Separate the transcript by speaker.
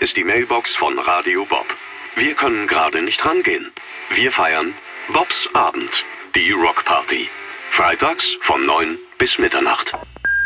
Speaker 1: ist die Mailbox von Radio Bob. Wir können gerade nicht rangehen. Wir feiern Bobs Abend, die Rockparty. Freitags von 9 bis Mitternacht.